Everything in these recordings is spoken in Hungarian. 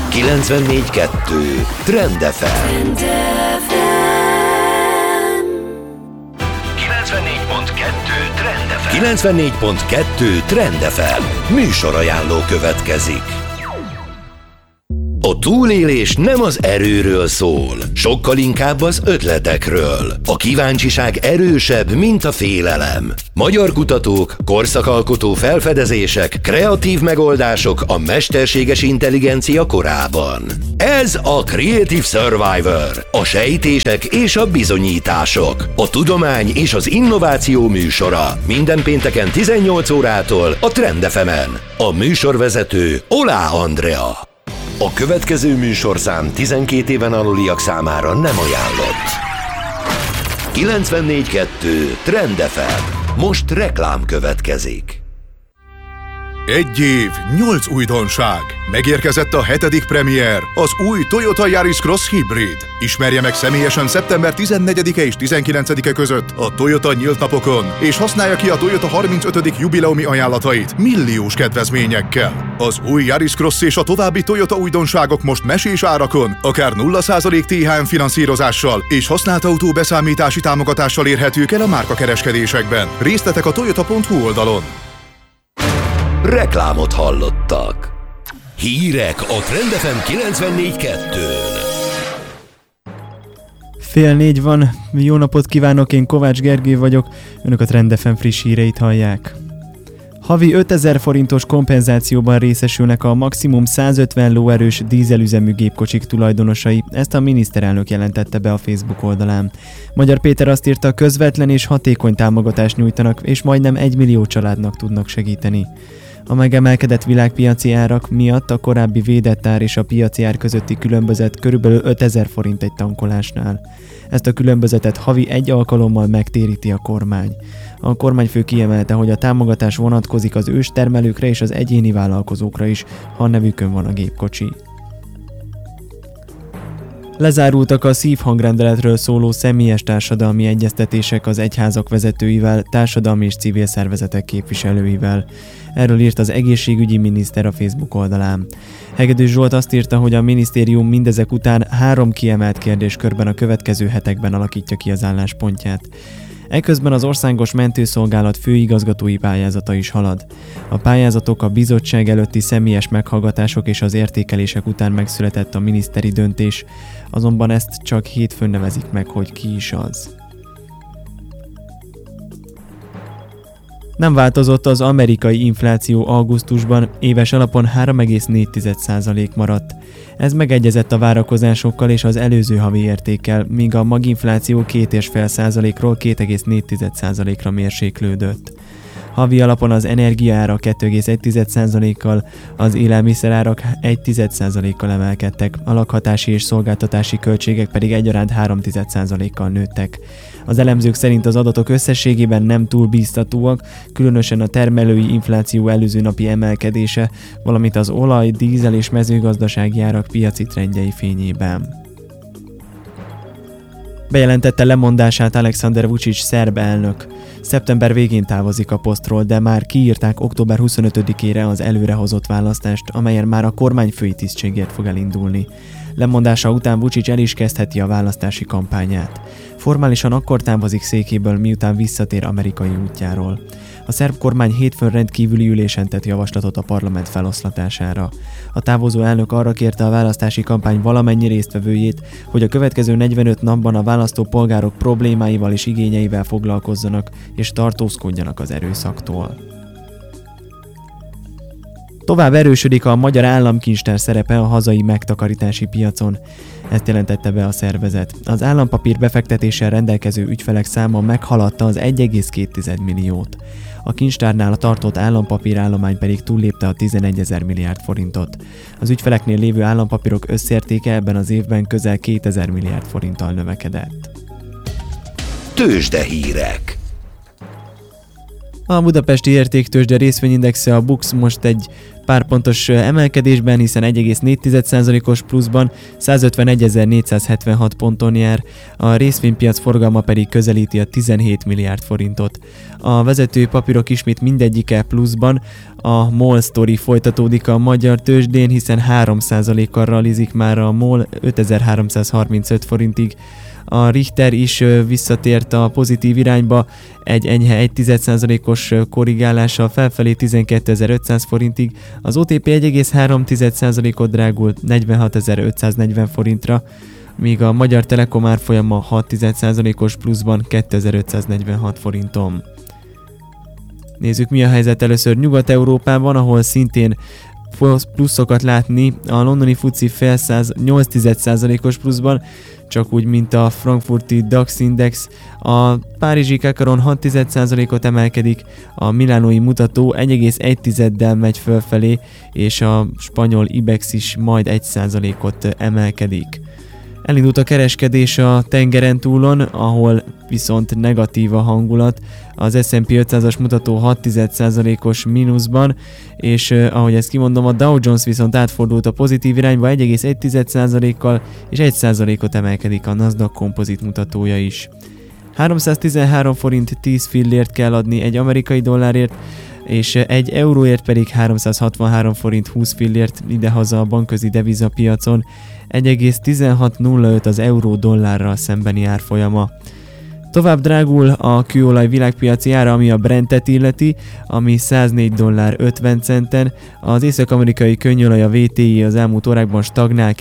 94.2 Trend FM. 94.2 Trend FM. Műsorajánló következik. A túlélés nem az erőről szól, sokkal inkább az ötletekről. A kíváncsiság erősebb, mint a félelem. Magyar kutatók, korszakalkotó felfedezések, kreatív megoldások a mesterséges intelligencia korában. Ez a Creative Survivor, a sejtések és a bizonyítások, a tudomány és az innováció műsora. Minden pénteken 18 órától a Trend FM-en. A műsorvezető Olá Andrea. A következő műsorszám 12 éven aluliak számára nem ajánlott. 94.2 Trend FM. Most reklám következik. 1 év, 8 újdonság. Megérkezett a 7. premier, az új Toyota Yaris Cross Hybrid. Ismerje meg személyesen szeptember 14-e és 19-e között a Toyota nyílt napokon, és használja ki a Toyota 35. jubileumi ajánlatait milliós kedvezményekkel. Az új Yaris Cross és a további Toyota újdonságok most mesés árakon, akár 0% THM finanszírozással és használt autó beszámítási támogatással érhetők el a márkakereskedésekben. Részletek a toyota.hu oldalon. Reklámot hallottak. Hírek a Trend FM 94.2-n. 3:30 van. Jó napot kívánok, én Kovács Gergő vagyok. Önök a Trend FM friss híreit hallják. Havi 5000 forintos kompenzációban részesülnek a maximum 150 lóerős dízelüzemű gépkocsik tulajdonosai, ezt a miniszterelnök jelentette be a Facebook oldalán. Magyar Péter azt írta, közvetlen és hatékony támogatást nyújtanak, és majdnem 1 millió családnak tudnak segíteni. A megemelkedett világpiaci árak miatt a korábbi védett ár és a piaci ár közötti különbözet körülbelül 5000 forint egy tankolásnál. Ezt a különbözetet havi 1 alkalommal megtéríti a kormány. A kormányfő kiemelte, hogy a támogatás vonatkozik az őstermelőkre és az egyéni vállalkozókra is, ha a nevükön van a gépkocsi. Lezárultak a szívhangrendeletről szóló személyes társadalmi egyeztetések az egyházak vezetőivel, társadalmi és civil szervezetek képviselőivel. Erről írt az egészségügyi miniszter a Facebook oldalán. Hegedűs Zsolt azt írta, hogy a minisztérium mindezek után 3 kiemelt kérdéskörben a következő hetekben alakítja ki az álláspontját. Eközben az Országos Mentőszolgálat főigazgatói pályázata is halad. A pályázatok a bizottság előtti személyes meghallgatások és az értékelések után megszületett a miniszteri döntés, azonban ezt csak hétfőn nevezik meg, hogy ki is az. Nem változott az amerikai infláció augusztusban, éves alapon 3,4% maradt. Ez megegyezett a várakozásokkal és az előző havi értékkel, míg a maginfláció 2,5%-ról 2,4%-ra mérséklődött. Havi alapon az energiaárak 2,1%-kal, az élelmiszerárak 1,1%-kal emelkedtek, a lakhatási és szolgáltatási költségek pedig egyaránt 3,1%-kal nőttek. Az elemzők szerint az adatok összességében nem túl bíztatóak, különösen a termelői infláció előző napi emelkedése, valamint az olaj, dízel és mezőgazdasági árak piaci trendjei fényében. Bejelentette lemondását Alexander Vučić szerb elnök. Szeptember végén távozik a posztról, de már kiírták október 25-ére az előrehozott választást, amelyen már a kormányfői tisztségért fog elindulni. Lemondása után Vučić el is kezdheti a választási kampányát. Formálisan akkor távozik székéből, miután visszatér amerikai útjáról. A szerb kormány hétfőn rendkívüli ülésen tett javaslatot a parlament feloszlatására. A távozó elnök arra kérte a választási kampány valamennyi résztvevőjét, hogy a következő 45 napban a választópolgárok problémáival és igényeivel foglalkozzanak és tartózkodjanak az erőszaktól. Tovább erősödik a Magyar Államkincstár szerepe a hazai megtakarítási piacon. Ezt jelentette be a szervezet. Az állampapír befektetéssel rendelkező ügyfelek száma meghaladta az 1,2 milliót. A kincstárnál tartott állampapírállomány pedig túllépte a 11 000 milliárd forintot. Az ügyfeleknél lévő állampapírok összértéke ebben az évben közel 2000 milliárd forinttal növekedett. Tőzsdehírek. A budapesti értéktőzsde részvényindexe, a BUX most egy pár pontos emelkedésben, hiszen 1,4%-os pluszban 151.476 ponton jár, a részvénypiac forgalma pedig közelíti a 17 milliárd forintot. A vezető papírok ismét mindegyike pluszban, a MOL sztori folytatódik a magyar tőzsdén, hiszen 3%-kal rallizik már a MOL 5335 forintig. A Richter is visszatért a pozitív irányba, egy enyhe 1,1%-os korrigálással felfelé 12.500 forintig, az OTP 1,3%-ot drágult 46.540 forintra, míg a Magyar Telekom árfolyama 6,1%-os pluszban 2546 forinton. Nézzük, mi a helyzet először Nyugat-Európában, ahol szintén pluszokat látni, a londoni FTSE fél 8,1%-os pluszban, csak úgy, mint a frankfurti DAX Index, a párizsi Kakaron 6,1%-ot emelkedik, a milánói mutató 1,1-del megy fölfelé, és a spanyol IBEX is majd 1%-ot emelkedik. Elindult a kereskedés a tengeren túlon, ahol viszont negatív a hangulat, az S&P 500-as mutató 6,1%-os mínuszban, és ahogy ezt kimondom, a Dow Jones viszont átfordult a pozitív irányba 1,1%-kal, és 1%-ot emelkedik a Nasdaq Composite mutatója is. 313 forint 10 fillért kell adni egy amerikai dollárért, és egy euróért pedig 363 forint 20 fillért idehaza a bankközi devizapiacon, 1,1605 az euró-dollárral szembeni árfolyama. Tovább drágul a kőolaj világpiaci ára, ami a Brentet illeti, ami $104.50, az észak-amerikai könnyolaj a WTI az elmúlt órákban stagnál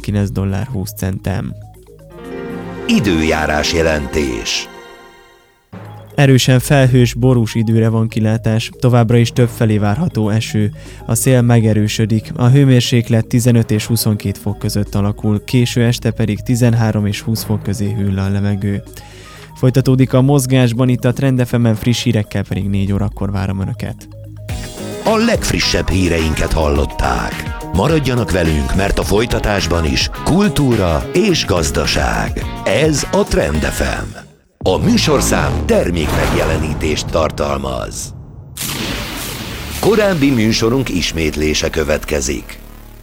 $99.20. Időjárás jelentés. Erősen felhős, borús időre van kilátás, továbbra is többfelé várható eső. A szél megerősödik, a hőmérséklet 15 és 22 fok között alakul, késő este pedig 13 és 20 fok közé hűl a levegő. Folytatódik a mozgásban, itt a Trend FM-en friss hírekkel pedig 4 órakor várom Önöket. A legfrissebb híreinket hallották. Maradjanak velünk, mert a folytatásban is kultúra és gazdaság. Ez a Trend FM. A műsorszám termék megjelenítést tartalmaz. Korábbi műsorunk ismétlése következik.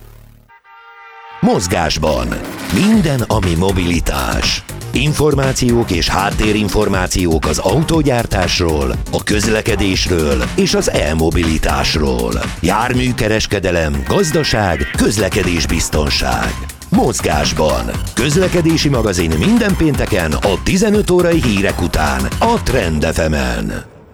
Mozgásban. Minden, ami mobilitás. Információk és háttérinformációk az autógyártásról, a közlekedésről és az e-mobilitásról. Járműkereskedelem, gazdaság, közlekedésbiztonság. Mozgásban. Közlekedési magazin minden pénteken a 15 órai hírek után a Trend FM-en.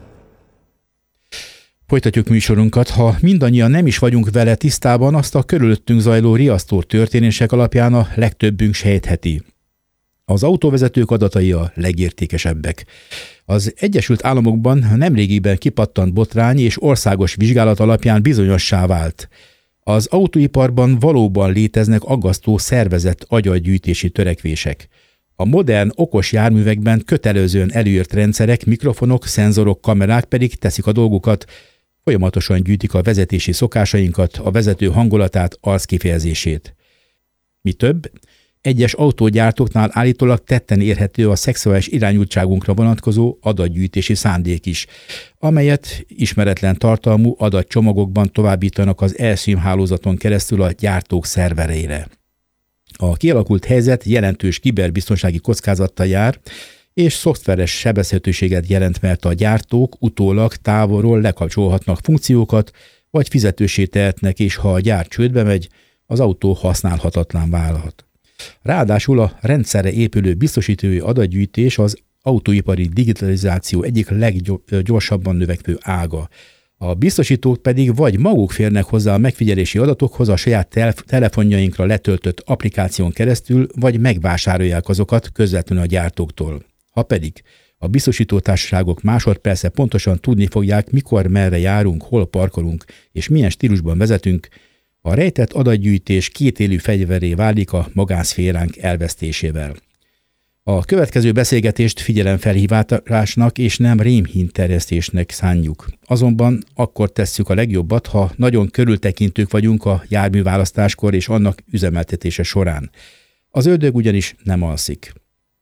Folytatjuk műsorunkat, ha mindannyian nem is vagyunk vele tisztában, azt a körülöttünk zajló riasztó történések alapján a legtöbbünk sejtheti. Az autóvezetők adatai a legértékesebbek. Az Egyesült Államokban nemrégiben kipattant botrány és országos vizsgálat alapján bizonyossá vált. Az autóiparban valóban léteznek aggasztó szervezett agyaggyűjtési törekvések. A modern, okos járművekben kötelezően előírt rendszerek, mikrofonok, szenzorok, kamerák pedig teszik a dolgukat, folyamatosan gyűjtik a vezetési szokásainkat, a vezető hangulatát, arckifejezését. Mi több, egyes autógyártóknál állítólag tetten érhető a szexuális irányultságunkra vonatkozó adatgyűjtési szándék is, amelyet ismeretlen tartalmú adatcsomagokban továbbítanak az eSIM hálózaton keresztül a gyártók szervereire. A kialakult helyzet jelentős kiberbiztonsági kockázattal jár, és szoftveres sebezhetőséget jelent, mert a gyártók utólag távolról lekapcsolhatnak funkciókat, vagy fizetőssé tehetnek, és ha a gyár csődbe megy, az autó használhatatlan válhat. Ráadásul a rendszerre épülő biztosítói adatgyűjtés az autóipari digitalizáció egyik leggyorsabban növekvő ága. A biztosítók pedig vagy maguk férnek hozzá a megfigyelési adatokhoz a saját telefonjainkra letöltött applikáción keresztül, vagy megvásárolják azokat közvetlenül a gyártóktól. Ha pedig a biztosítótársaságok másodperce pontosan tudni fogják, mikor, merre járunk, hol parkolunk és milyen stílusban vezetünk, a rejtett adatgyűjtés kétélű fegyverré válik a magánszféránk elvesztésével. A következő beszélgetést figyelemfelhívásnak és nem rémhírterjesztésnek szánjuk. Azonban akkor tesszük a legjobbat, ha nagyon körültekintők vagyunk a járműválasztáskor és annak üzemeltetése során. Az ördög ugyanis nem alszik.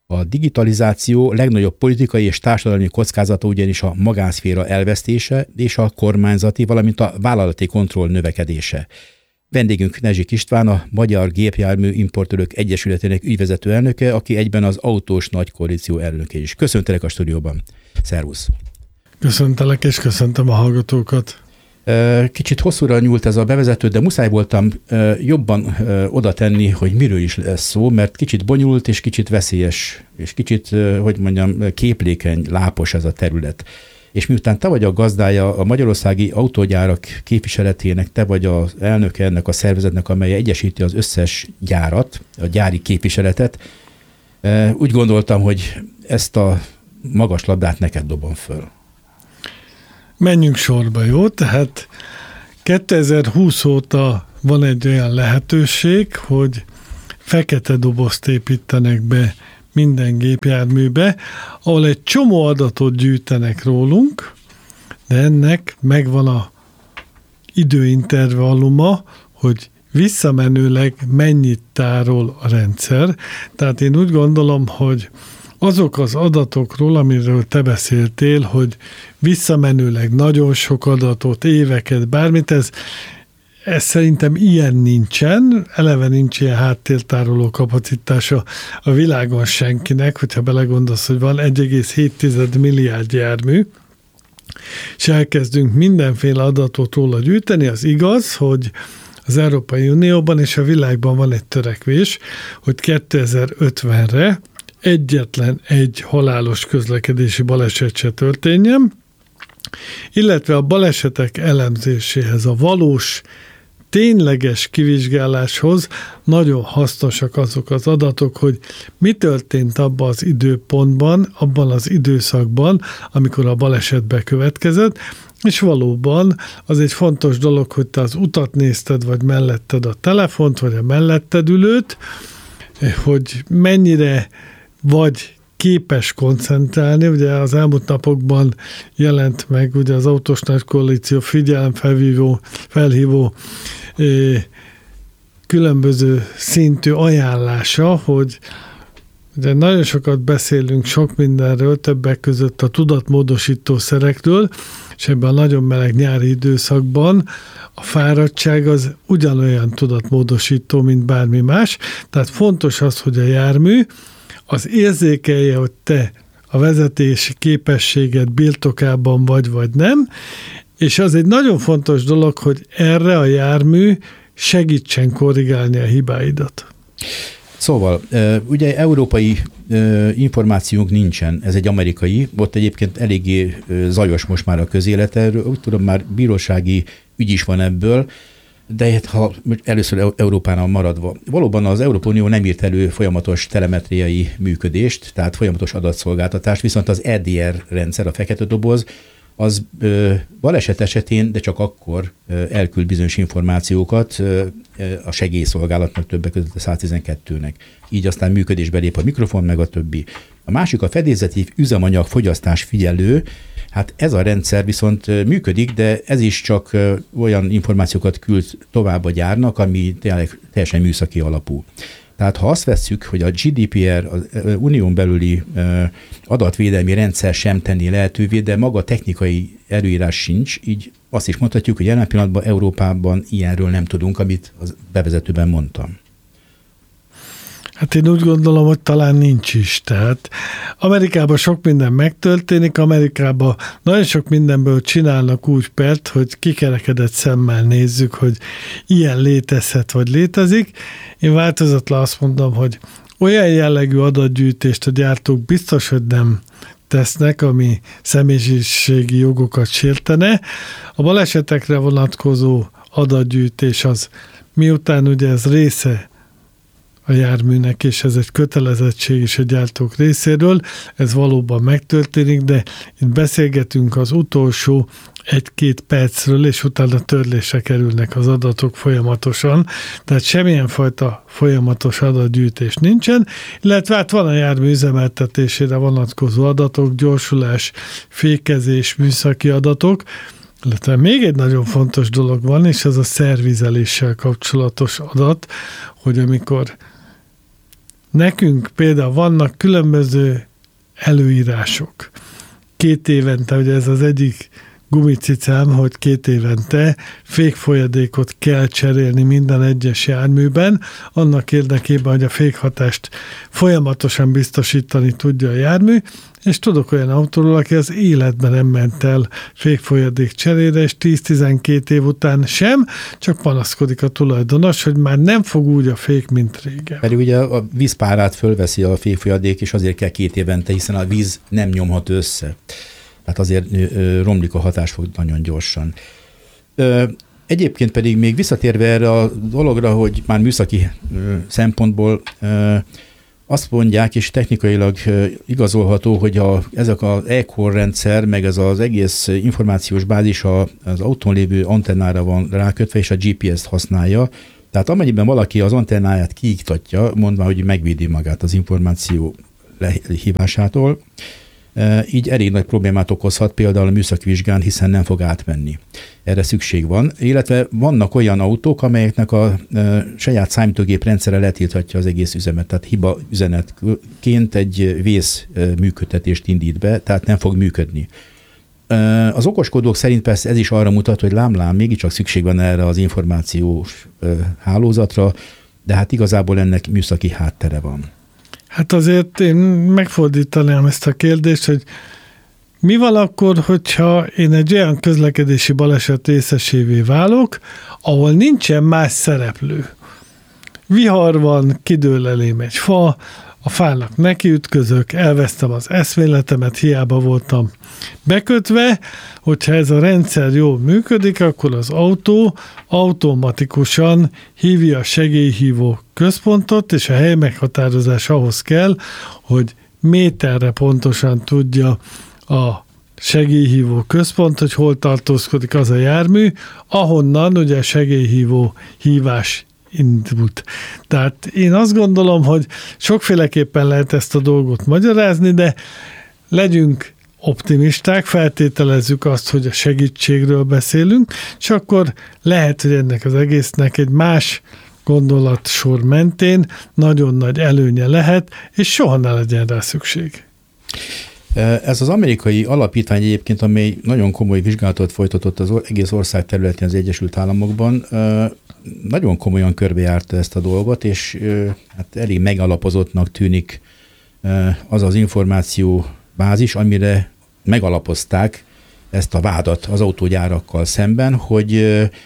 A digitalizáció legnagyobb politikai és társadalmi kockázata ugyanis a magánszféra elvesztése és a kormányzati, valamint a vállalati kontroll növekedése. Vendégünk Nezsik István, a Magyar Gépjármű Importőrök Egyesületének ügyvezető elnöke, aki egyben az autós nagy koalíció elnöke is. Köszöntelek a stúdióban. Szervusz! Köszöntelek, és köszöntöm a hallgatókat. Kicsit hosszúra nyúlt ez a bevezető, de muszáj voltam jobban oda tenni, hogy miről is lesz szó, mert kicsit bonyolult és kicsit veszélyes, és kicsit, képlékeny, lápos ez a terület. És miután te vagy a gazdája a Magyarországi Autógyárak képviseletének, te vagy az elnöke ennek a szervezetnek, amely egyesíti az összes gyárat, a gyári képviseletet, úgy gondoltam, hogy ezt a magas labdát neked dobom föl. Menjünk sorba, jó? Tehát 2020 óta van egy olyan lehetőség, hogy fekete dobozt építenek be minden gépjárműbe, ahol egy csomó adatot gyűjtenek rólunk, de ennek megvan a időintervalluma, hogy visszamenőleg mennyit tárol a rendszer. Tehát én úgy gondolom, hogy azok az adatokról, amiről te beszéltél, hogy visszamenőleg nagyon sok adatot, éveket, bármit, ez szerintem ilyen nincsen, eleve nincs ilyen háttértároló kapacitása a világon senkinek, hogyha belegondolsz, hogy van 1,7 milliárd jármű, és elkezdünk mindenféle adatot róla gyűjteni, az igaz, hogy az Európai Unióban és a világban van egy törekvés, hogy 2050-re egyetlen egy halálos közlekedési baleset se történjen, illetve a balesetek elemzéséhez, a valós, tényleges kivizsgáláshoz nagyon hasznosak azok az adatok, hogy mi történt abban az időpontban, abban az időszakban, amikor a baleset bekövetkezett, és valóban az egy fontos dolog, hogy te az utat nézted, vagy melletted a telefont, vagy a melletted ülőt, hogy mennyire vagy képes koncentrálni. Ugye az elmúlt napokban jelent meg ugye az Autós Nagy Koalíció felhívó különböző szintű ajánlása, hogy ugye nagyon sokat beszélünk sok mindenről, többek között a tudatmódosító szerekről, és ebben a nagyon meleg nyári időszakban a fáradtság az ugyanolyan tudatmódosító, mint bármi más. Tehát fontos az, hogy a jármű az érzékelje, hogy te a vezetési képességed birtokában vagy nem, és az egy nagyon fontos dolog, hogy erre a jármű segítsen korrigálni a hibáidat. Szóval, ugye európai információnk nincsen, ez egy amerikai, ott egyébként eléggé zajos most már a közélet, úgy tudom, már bírósági ügy is van ebből, de ha először Európánál maradva. Valóban az Európai Unió nem írt elő folyamatos telemetriai működést, tehát folyamatos adatszolgáltatást, viszont az EDR rendszer, a fekete doboz, az baleset esetén, de csak akkor elküld bizonyos információkat a segélyszolgálatnak, többek között a 112-nek. Így aztán működésbe lép a mikrofon, meg a többi. A másik a fedélzeti üzemanyag fogyasztás figyelő, hát ez a rendszer viszont működik, de ez is csak olyan információkat küld tovább a gyárnak, ami teljesen műszaki alapú. Tehát ha azt vesszük, hogy a GDPR, az unión belüli adatvédelmi rendszer sem tenni lehetővé, de maga technikai előírás sincs, így azt is mondhatjuk, hogy jelen pillanatban Európában ilyenről nem tudunk, amit az bevezetőben mondtam. Hát én úgy gondolom, hogy talán nincs is. Tehát Amerikában sok minden megtörténik, Amerikában nagyon sok mindenből csinálnak úgy pert, hogy kikerekedett szemmel nézzük, hogy ilyen létezhet, vagy létezik. Én változatlan azt mondom, hogy olyan jellegű adatgyűjtést a gyártók biztos, hogy nem tesznek, ami személyiségi jogokat sértene. A balesetekre vonatkozó adatgyűjtés az, miután ugye ez része a járműnek, és ez egy kötelezettség is a gyártók részéről, ez valóban megtörténik, de itt beszélgetünk az utolsó 1-2 percről, és utána törlésre kerülnek az adatok folyamatosan, tehát semmilyen fajta folyamatos adatgyűjtés nincsen, illetve hát van a jármű üzemeltetésére vonatkozó adatok, gyorsulás, fékezés, műszaki adatok, illetve még egy nagyon fontos dolog van, és ez a szervizeléssel kapcsolatos adat, hogy amikor nekünk például vannak különböző előírások. 2 évente, ugye ez az egyik gumicicám, hogy 2 évente fékfolyadékot kell cserélni minden egyes járműben, annak érdekében, hogy a fékhatást folyamatosan biztosítani tudja a jármű, és tudok olyan autóról, aki az életben nem ment el fékfolyadék cserére, és 10-12 év után sem, csak panaszkodik a tulajdonos, hogy már nem fog úgy a fék, mint régen. Pedig ugye a vízpárát fölveszi a fékfolyadék, és azért kell 2 évente, hiszen a víz nem nyomhat össze. Tehát azért romlik a hatás fog nagyon gyorsan. Egyébként pedig még visszatérve erre a dologra, hogy már műszaki szempontból azt mondják, és technikailag igazolható, hogy ezek az e-call rendszer, meg ez az egész információs bázis az autón lévő antennára van rákötve, és a GPS-t használja. Tehát amennyiben valaki az antennáját kiiktatja, mondva, hogy megvédi magát az információ lehívásától, így elég nagy problémát okozhat például a műszaki vizsgán, hiszen nem fog átmenni. Erre szükség van. Illetve vannak olyan autók, amelyeknek a saját számítógép rendszere letilthatja az egész üzemet. Tehát hiba üzenetként egy vész működtetést indít be, tehát nem fog működni. Az okoskodók szerint persze ez is arra mutat, hogy lám, mégiscsak szükség van erre az információs hálózatra, de hát igazából ennek műszaki háttere van. Hát azért én megfordítanám ezt a kérdést, hogy mi van akkor, hogyha én egy olyan közlekedési baleset részesévé válok, ahol nincsen más szereplő. Vihar van, kidől elém egy fa, a fának nekiütközök, elvesztem az eszméletemet, hiába voltam bekötve, hogyha ez a rendszer jól működik, akkor az autó automatikusan hívja a segélyhívó központot, és a hely meghatározás ahhoz kell, hogy méterre pontosan tudja a segélyhívó központ, hogy hol tartózkodik az a jármű, ahonnan ugye a segélyhívó hívás indult. Tehát én azt gondolom, hogy sokféleképpen lehet ezt a dolgot magyarázni, de legyünk optimisták, feltételezzük azt, hogy a segítségről beszélünk, és akkor lehet, hogy ennek az egésznek egy más gondolatsor mentén nagyon nagy előnye lehet, és soha ne legyen rá szükség. Ez az amerikai alapítvány egyébként, amely nagyon komoly vizsgálatot folytatott az egész ország területén az Egyesült Államokban, nagyon komolyan körbejárta ezt a dolgot, és hát elég megalapozottnak tűnik az az információbázis, amire megalapozták ezt a vádat az autógyárakkal szemben, hogy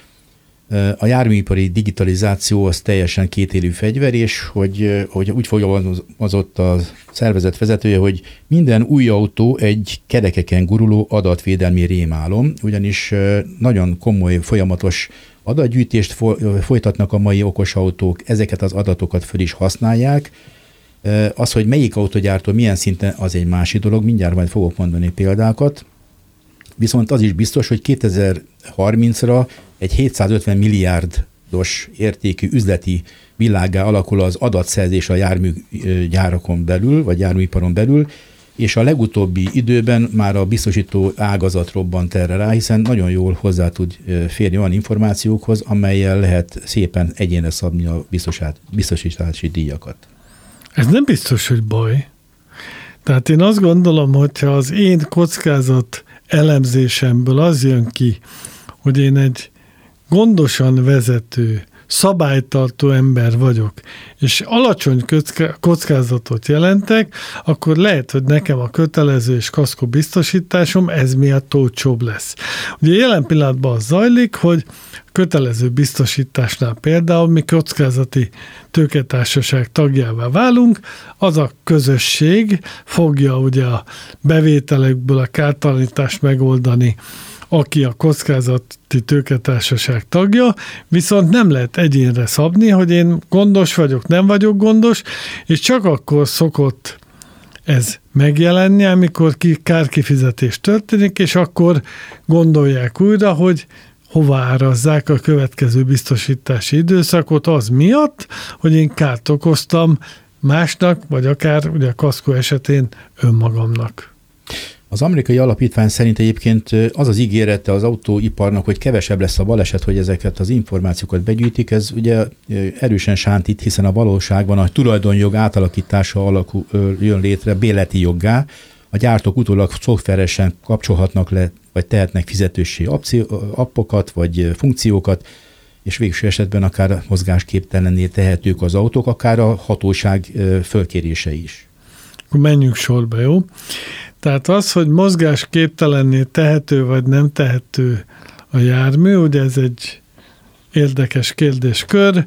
a járműipari digitalizáció az teljesen kétélű fegyver, és hogy úgy fogalmazott a szervezet vezetője, hogy minden új autó egy kerekeken guruló adatvédelmi rémálom, ugyanis nagyon komoly, folyamatos adatgyűjtést folytatnak a mai okos autók, ezeket az adatokat föl is használják. Az, hogy melyik autógyártó milyen szinten, az egy másik dolog, mindjárt majd fogok mondani példákat. Viszont az is biztos, hogy 2030-ra egy 750 milliárdos értékű üzleti világgá alakul az adatszerzés a járműgyárakon belül, vagy járműiparon belül, és a legutóbbi időben már a biztosító ágazat robbant erre rá, hiszen nagyon jól hozzá tud férni olyan információkhoz, amellyel lehet szépen egyénre szabni a biztosítási díjakat. Ez nem biztos, hogy baj. Tehát én azt gondolom, hogyha az én kockázat elemzésemből az jön ki, hogy én egy gondosan vezető, szabálytartó ember vagyok, és alacsony kockázatot jelentek, akkor lehet, hogy nekem a kötelező és kaszkó biztosításom ez miatt olcsóbb lesz. Ugye jelen pillanatban az zajlik, hogy kötelező biztosításnál például mi kockázati tőketársaság tagjává válunk, az a közösség fogja ugye a bevételekből a kártalanítást megoldani, aki a kockázati tőketársaság tagja, viszont nem lehet egyénre szabni, hogy én gondos vagyok, nem vagyok gondos, és csak akkor szokott ez megjelenni, amikor kárkifizetés történik, és akkor gondolják újra, hogy hova árazzák a következő biztosítási időszakot az miatt, hogy én kárt okoztam másnak, vagy akár ugye a kaszkó esetén önmagamnak. Az amerikai alapítvány szerint egyébként az az ígérete az autóiparnak, hogy kevesebb lesz a baleset, hogy ezeket az információkat begyűjtik, ez ugye erősen sántít, hiszen a valóságban a tulajdonjog átalakítása jön létre béleti joggá, a gyártók utólag szoftveresen kapcsolhatnak le, vagy tehetnek fizetősi appokat, vagy funkciókat, és végső esetben akár mozgásképtelenné tehetők az autók, akár a hatóság fölkérése is. Akkor menjünk sorba, jó? Tehát az, hogy mozgásképtelenné tehető vagy nem tehető a jármű, ugye ez egy érdekes kérdéskör.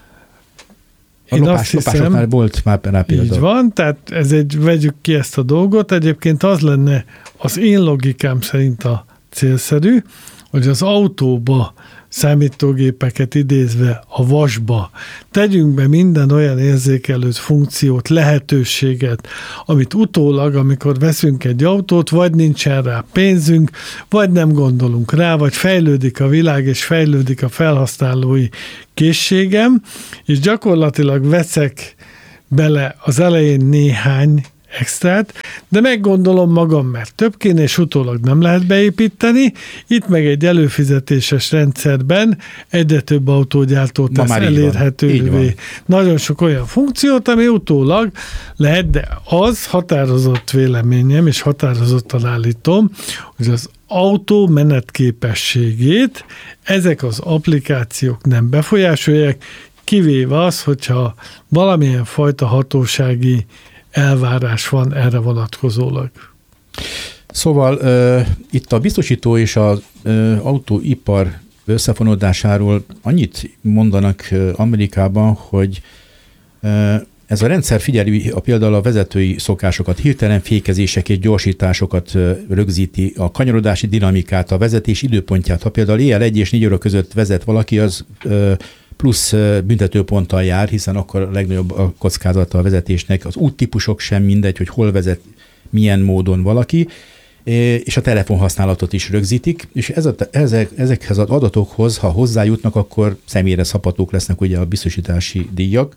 Lopásoknál volt már rá példa. Így van, tehát vegyük ki ezt a dolgot. Egyébként az lenne az én logikám szerint a célszerű, hogy az autóba számítógépeket idézve a vasba tegyünk be minden olyan érzékelő funkciót, lehetőséget, amit utólag, amikor veszünk egy autót, vagy nincsen rá pénzünk, vagy nem gondolunk rá, vagy fejlődik a világ, és fejlődik a felhasználói készségem, és gyakorlatilag veszek bele az elején néhány extrát, de meggondolom magam, mert több kéne, és utólag nem lehet beépíteni. Itt meg egy előfizetéses rendszerben egyre több autógyártó tesz elérhetővé nagyon sok olyan funkciót, ami utólag lehet, de az határozott véleményem, és határozottan állítom, hogy az autó menetképességét ezek az applikációk nem befolyásolják, kivéve az, hogyha valamilyen fajta hatósági elvárás van erre vonatkozólag. Szóval itt a biztosító és az autóipar összefonódásáról annyit mondanak Amerikában, hogy ez a rendszer figyeli például a vezetői szokásokat, hirtelen fékezések és gyorsításokat rögzíti, a kanyarodási dinamikát, a vezetés időpontját. Ha például éjjel 1 és 4 óra között vezet valaki, az plusz büntetőponttal jár, hiszen akkor a legnagyobb a kockázata a vezetésnek. Az úttípusok sem mindegy, hogy hol vezet, milyen módon valaki, és a telefonhasználatot is rögzítik, és ezekhez az adatokhoz, ha hozzájutnak, akkor személyre szabhatók lesznek ugye a biztosítási díjak.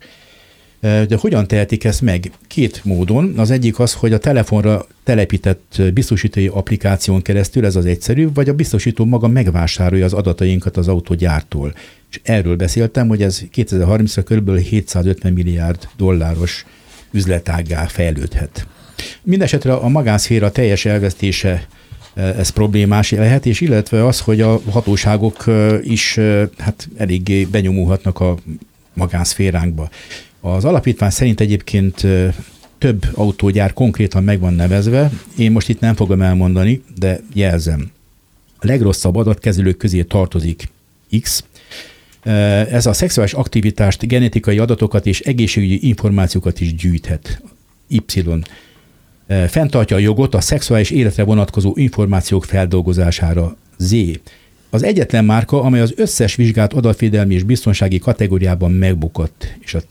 De hogyan tehetik ezt meg? 2 módon. Az egyik az, hogy a telefonra telepített biztosítói applikáción keresztül, ez az egyszerű, vagy a biztosító maga megvásárolja az adatainkat az autógyártól. És erről beszéltem, hogy ez 2030-ra kb. 750 milliárd dolláros üzletággá fejlődhet. Mindenesetre a magánszféra teljes elvesztése ez problémás lehet, és illetve az, hogy a hatóságok is eléggé benyomulhatnak a magánszféránkba. Az alapítvány szerint egyébként több autógyár konkrétan meg van nevezve, én most itt nem fogom elmondani, de jelzem. A legrosszabb adatkezelők közé tartozik X. Ez a szexuális aktivitást, genetikai adatokat és egészségügyi információkat is gyűjthet. Y. Fenntartja a jogot a szexuális életre vonatkozó információk feldolgozására. Z. Az egyetlen márka, amely az összes vizsgált adatvédelmi és biztonsági kategóriában megbukott, és a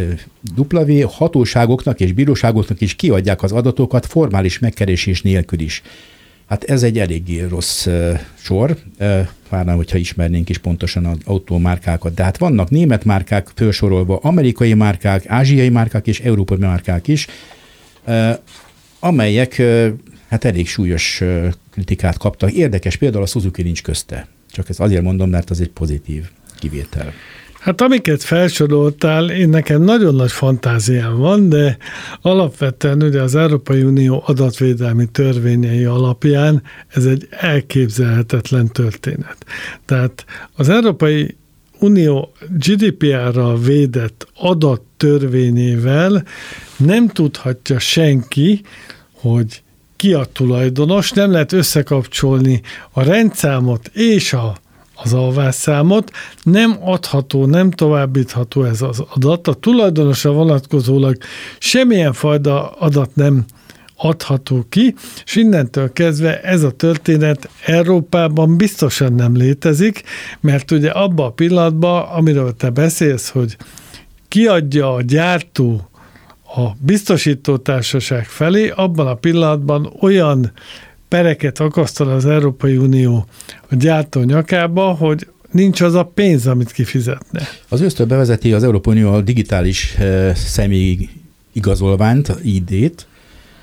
W hatóságoknak és bíróságoknak is kiadják az adatokat formális megkeresés nélkül is. Hát ez egy eléggé rossz sor, várnám, hogyha ismernénk is pontosan az autómárkákat. De hát vannak német márkák felsorolva, amerikai márkák, ázsiai márkák és európai márkák is, amelyek hát elég súlyos kritikát kaptak. Érdekes, például a Suzuki nincs közte. Csak ezt azért mondom, mert az egy pozitív kivétel. Hát amiket felsoroltál, nekem nagyon nagy fantáziám van, de alapvetően ugye az Európai Unió adatvédelmi törvényei alapján ez egy elképzelhetetlen történet. Tehát az Európai Unió GDPR-ral védett adattörvényével nem tudhatja senki, hogy ki a tulajdonos, nem lehet összekapcsolni a rendszámot és az alvásszámot, nem adható, nem továbbítható ez az adat. A tulajdonosra vonatkozólag semmilyen fajta adat nem adható ki, és innentől kezdve ez a történet Európában biztosan nem létezik, mert ugye abban a pillanatban, amiről te beszélsz, hogy kiadja a gyártó a biztosítótársaság felé, abban a pillanatban olyan pereket akasztal az Európai Unió a gyártó nyakába, hogy nincs az a pénz, amit kifizetne. Az ősztől bevezeti az Európai Unió a digitális személyi igazolványt, ID-t,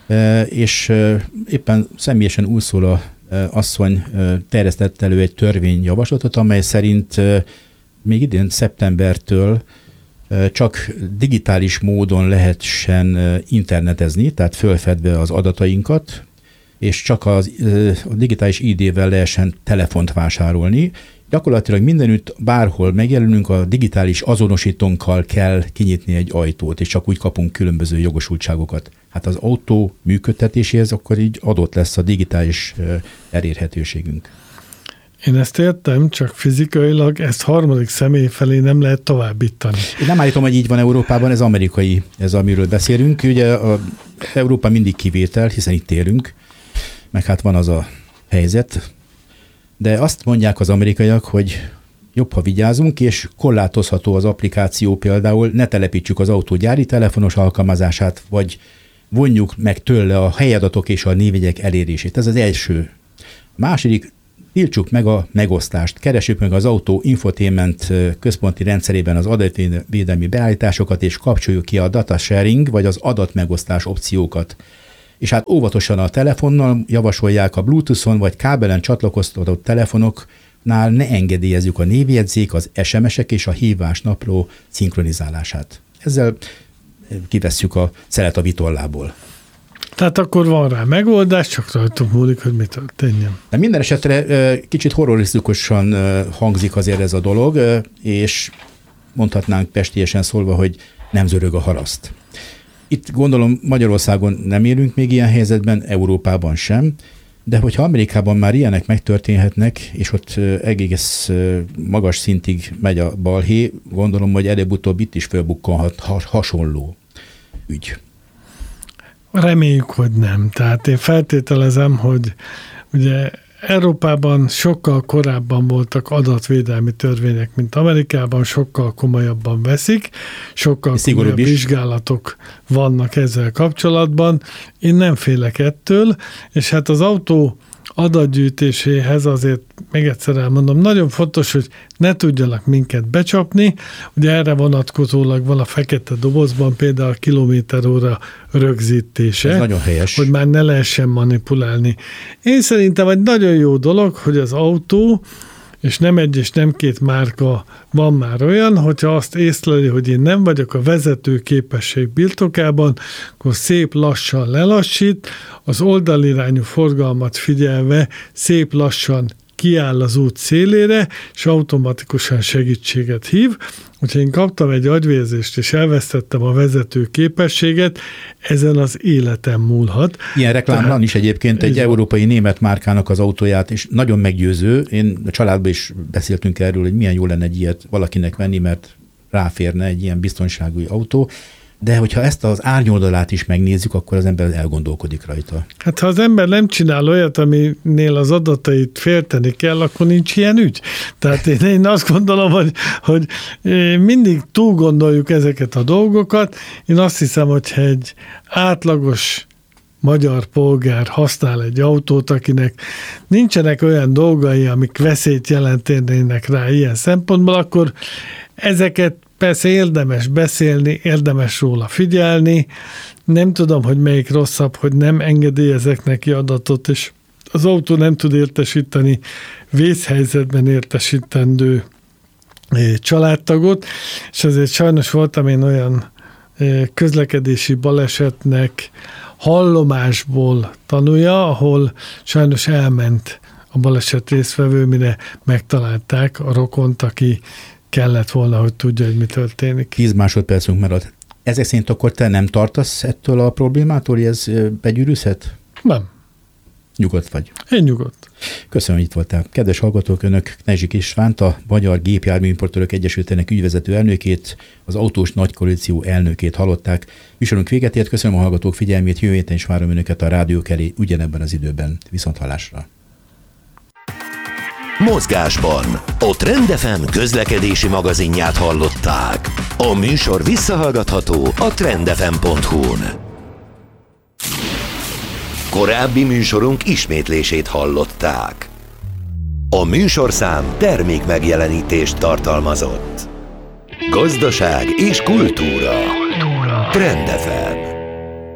és éppen személyesen Ursula asszony terjesztett elő egy törvényjavaslatot, amely szerint még idén szeptembertől csak digitális módon lehessen internetezni, tehát fölfedve az adatainkat, és csak a digitális ID-vel lehessen telefont vásárolni. Gyakorlatilag mindenütt, bárhol megjelenünk, a digitális azonosítónkkal kell kinyitni egy ajtót, és csak úgy kapunk különböző jogosultságokat. Hát az autó működtetéséhez akkor így adott lesz a digitális elérhetőségünk. Én ezt értem, csak fizikailag ezt harmadik személy felé nem lehet továbbítani. Én nem állítom, hogy így van Európában, ez amerikai, ez amiről beszélünk. Ugye Európa mindig kivétel, hiszen itt élünk, meg hát van az a helyzet, de azt mondják az amerikaiak, hogy jobb, ha vigyázunk, és korlátozható az applikáció például, ne telepítsük az autó gyári telefonos alkalmazását, vagy vonjuk meg tőle a helyadatok és a névjegyek elérését. Ez az első. A második, tiltsuk meg a megosztást, keressük meg az autó infotainment központi rendszerében az adatvédelmi beállításokat, és kapcsoljuk ki a data sharing, vagy az adatmegosztás opciókat. És hát óvatosan a telefonnal javasolják a Bluetooth-on vagy kábelen csatlakoztatott telefonoknál ne engedélyezzük a névjegyzék, az SMS-ek és a hívásnapló szinkronizálását. Ezzel kivesszük a szelet a vitorlából. Tehát akkor van rá megoldás, csak rajtunk múlik, hogy mit történjen. De minden esetre kicsit horrorisztikusan hangzik azért ez a dolog, és mondhatnánk pestiesen szólva, hogy nem zörög a haraszt. Itt gondolom Magyarországon nem élünk még ilyen helyzetben, Európában sem, de hogyha Amerikában már ilyenek megtörténhetnek, és ott egész magas szintig megy a balhé, gondolom, hogy előbb-utóbb itt is fölbukkanhat hasonló ügy. Reméljük, hogy nem. Tehát én feltételezem, hogy ugye Európában sokkal korábban voltak adatvédelmi törvények, mint Amerikában, sokkal komolyabban veszik, sokkal komolyabb vizsgálatok vannak ezzel kapcsolatban. Én nem félek ettől, és hát az autó adatgyűjtéséhez azért még egyszer elmondom, nagyon fontos, hogy ne tudjanak minket becsapni, ugye erre vonatkozólag van a fekete dobozban például a kilométeróra rögzítése. Ez nagyon helyes. Hogy már ne lehessen manipulálni. Én szerintem egy nagyon jó dolog, hogy az autó, és nem egy és nem két márka van már olyan, hogyha azt észleli, hogy én nem vagyok a vezető képesség birtokában, akkor szép lassan lelassít, az oldalirányú forgalmat figyelve szép lassan kiáll az út szélére, és automatikusan segítséget hív. Hogyha én kaptam egy agyvérzést, és elvesztettem a vezető képességet, ezen az életem múlhat. Ilyen reklámban is egyébként egy európai német márkának az autóját, és nagyon meggyőző. Én a családban is beszéltünk erről, hogy milyen jó lenne egy ilyet valakinek venni, mert ráférne egy ilyen biztonságú autó. De hogyha ezt az árnyoldalát is megnézzük, akkor az ember elgondolkodik rajta. Hát ha az ember nem csinál olyat, aminél az adatait félteni kell, akkor nincs ilyen ügy. Tehát én azt gondolom, hogy mindig túl gondoljuk ezeket a dolgokat. Én azt hiszem, hogyha egy átlagos magyar polgár használ egy autót, akinek nincsenek olyan dolgai, amik veszélyt jelentenének rá ilyen szempontból, akkor ezeket persze érdemes beszélni, érdemes róla figyelni. Nem tudom, hogy melyik rosszabb, hogy nem engedélyezek neki adatot, és az autó nem tud értesíteni vészhelyzetben értesítendő családtagot, és azért sajnos voltam én olyan közlekedési balesetnek hallomásból tanulja, ahol sajnos elment a baleset résztvevő, mire megtalálták a rokont, aki kellett volna, hogy tudja, hogy mi történik. 10 másodpercünk maradt. Ezek szerint akkor te nem tartasz ettől a problémától, hogy ez begyűrűzhet? Nem. Nyugodt vagy? Én nyugodt. Köszönöm, hogy itt voltál. Kedves hallgatók, önök Knezsik Istvánt, a Magyar Gépjárműimportőrök Egyesületének ügyvezető elnökét, az Autós Nagykoalíció elnökét hallották. Műsorunk véget ért, köszönöm a hallgatók figyelmét, jövő héten is várom önöket a rádiók elé ugyanebben az időben. Viszonthallásra. Mozgásban a Trend FM közlekedési magazinját hallották. A műsor visszahallgatható a trendfm.hu-n. Korábbi műsorunk ismétlését hallották. A műsorszám termék megjelenítést tartalmazott. Gazdaság és kultúra. Trend FM.